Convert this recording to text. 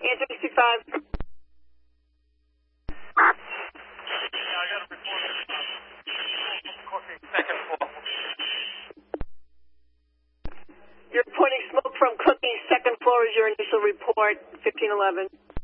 Answer 65. Yeah, I got a report of cooking second floor. You're reporting smoke from cooking second floor is your initial report, 1511.